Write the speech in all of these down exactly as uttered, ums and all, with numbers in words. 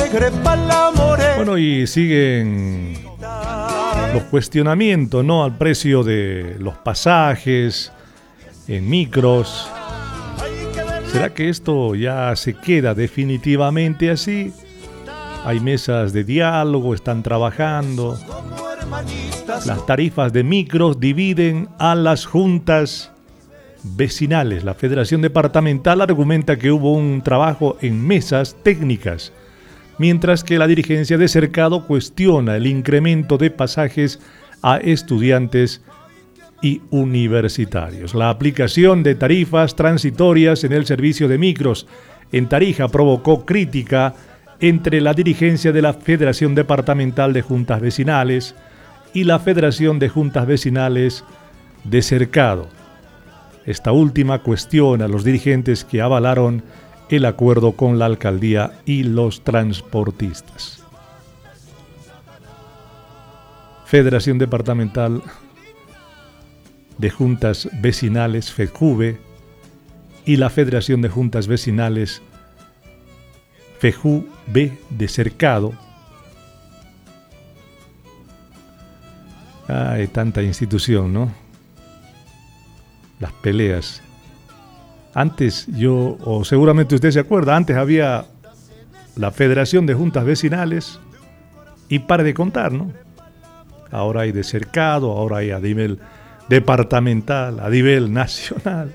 alegre pa' la morena. Bueno, y siguen los cuestionamientos, ¿no?, al precio de los pasajes en micros. ¿Será que esto ya se queda definitivamente así? Hay mesas de diálogo, están trabajando. Las tarifas de micros dividen a las juntas vecinales. La Federación Departamental argumenta que hubo un trabajo en mesas técnicas, mientras que la dirigencia de Cercado cuestiona el incremento de pasajes a estudiantes y universitarios. La aplicación de tarifas transitorias en el servicio de micros en Tarija provocó crítica entre la dirigencia de la Federación Departamental de Juntas Vecinales y la Federación de Juntas Vecinales de Cercado. Esta última cuestiona a los dirigentes que avalaron el acuerdo con la alcaldía y los transportistas. Federación Departamental de Juntas Vecinales, FEJUVE, y la Federación de Juntas Vecinales, FEJUVE de Cercado. Hay tanta institución, ¿no? Las peleas. Antes yo, o seguramente usted se acuerda, antes había la Federación de Juntas Vecinales y pare de contar, ¿no? Ahora hay de Cercado, ahora hay a nivel departamental, a nivel nacional.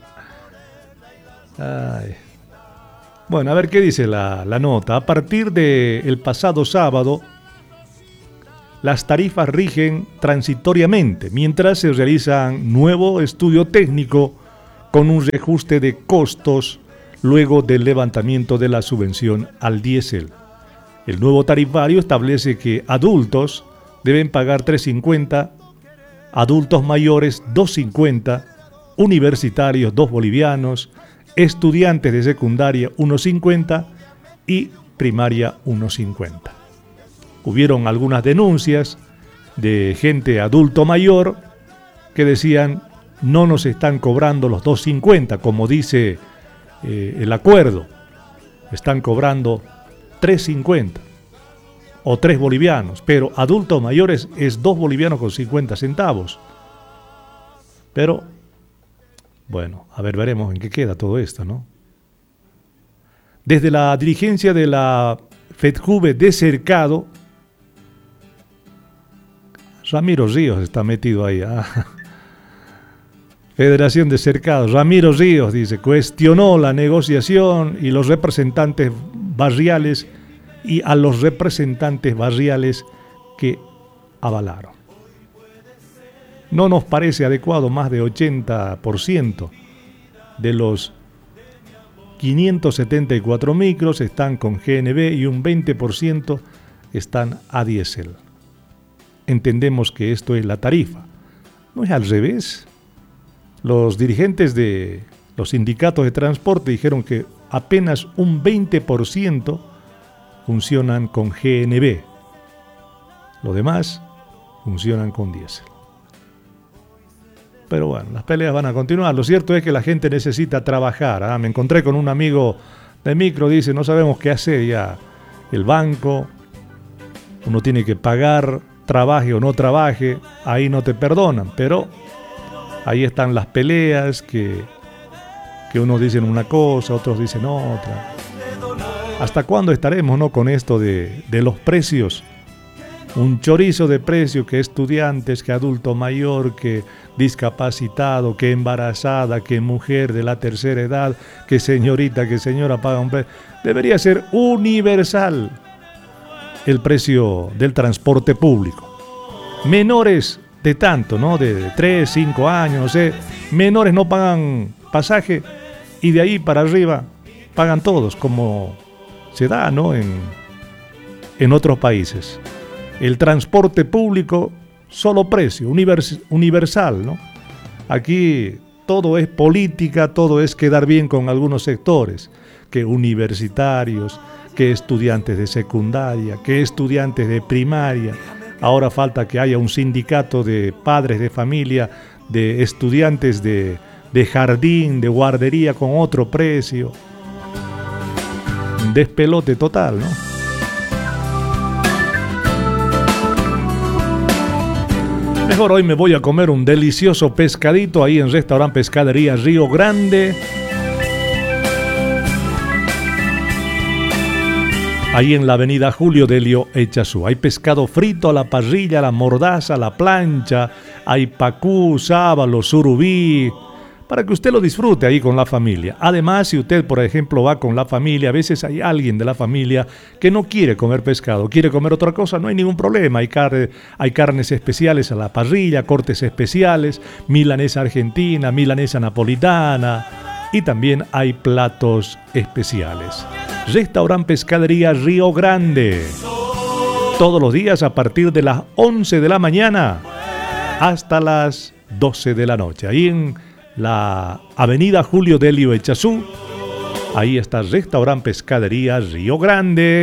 Ay. Bueno, a ver qué dice la, la nota. A partir del pasado sábado, las tarifas rigen transitoriamente, mientras se realiza nuevo estudio técnico con un reajuste de costos luego del levantamiento de la subvención al diésel. El nuevo tarifario establece que adultos deben pagar tres cincuenta, adultos mayores dos cincuenta, universitarios dos bolivianos, estudiantes de secundaria uno cincuenta y primaria uno cincuenta. Hubieron algunas denuncias de gente adulto mayor que decían no nos están cobrando los dos cincuenta, como dice eh, el acuerdo, están cobrando tres cincuenta o tres bolivianos, pero adultos mayores es dos bolivianos con cincuenta centavos. Pero, bueno, a ver, veremos en qué queda todo esto, ¿no? Desde la dirigencia de la FEJUVE de Cercado, Ramiro Ríos está metido ahí. ¿eh? Federación de Cercado, Ramiro Ríos dice, cuestionó la negociación y los representantes barriales y a los representantes barriales que avalaron. No nos parece adecuado, más de ochenta por ciento de los quinientos setenta y cuatro micros están con G N B y un veinte por ciento están a diésel. Entendemos que esto es la tarifa. ¿No es al revés? Los dirigentes de los sindicatos de transporte dijeron que apenas un veinte por ciento funcionan con G N B. Los demás funcionan con diésel. Pero bueno, las peleas van a continuar. Lo cierto es que la gente necesita trabajar. ¿eh? Me encontré con un amigo de micro, dice, no sabemos qué hacer ya. El banco, uno tiene que pagar, trabaje o no trabaje, ahí no te perdonan. Pero ahí están las peleas, que, que unos dicen una cosa, otros dicen otra. ¿Hasta cuándo estaremos, no, con esto de, de los precios? Un chorizo de precio, que estudiantes, que adulto mayor, que discapacitado, que embarazada, que mujer de la tercera edad, que señorita, que señora paga un precio. Debería ser universal el precio del transporte público. Menores de tanto, ¿no? De tres, cinco años, no sé. Menores no pagan pasaje y de ahí para arriba pagan todos, como se da, ¿no? En, en otros países. El transporte público, solo precio, univers, universal, ¿no? Aquí todo es política, todo es quedar bien con algunos sectores, que universitarios, que estudiantes de secundaria, que estudiantes de primaria. Ahora falta que haya un sindicato de padres de familia, de estudiantes de, de jardín, de guardería con otro precio. Un despelote total, ¿no? Mejor hoy me voy a comer un delicioso pescadito ahí en Restaurant Pescadería Río Grande. Ahí en la avenida Julio Delio Echazú. Hay pescado frito a la parrilla, a la mordaza, a la plancha. Hay pacú, sábalo, surubí, para que usted lo disfrute ahí con la familia. Además, si usted, por ejemplo, va con la familia, a veces hay alguien de la familia que no quiere comer pescado, quiere comer otra cosa, no hay ningún problema. Hay, car- hay carnes especiales a la parrilla, cortes especiales, milanesa argentina, milanesa napolitana, y también hay platos especiales. Restaurant Pescadería Río Grande. Todos los días a partir de las once de la mañana hasta las doce de la noche. Ahí en la avenida Julio Delio Echazú. Ahí está Restaurant Pescadería Río Grande.